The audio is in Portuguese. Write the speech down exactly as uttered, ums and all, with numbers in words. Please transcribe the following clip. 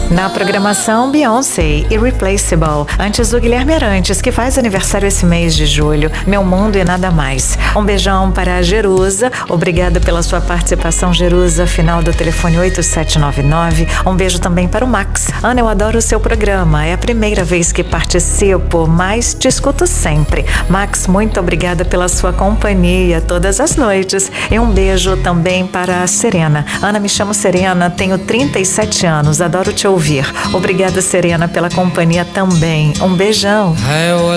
Na programação, Beyoncé, Irreplaceable. Antes do Guilherme Arantes, que faz aniversário esse mês de julho. Meu Mundo e Nada Mais. Um beijão para a Jerusa. Obrigada pela sua participação, Jerusa. Final do telefone oito sete nove nove. Um beijo também para o Max. Ana, eu adoro o seu programa. É a primeira vez que participo, mas te escuto sempre. Max, muito obrigada pela sua companhia todas as noites. E um beijo também para a Serena. Ana, me chamo Serena, tenho trinta e sete anos, adoro te ouvir. Obrigada, Serena, pela companhia também. Um beijão.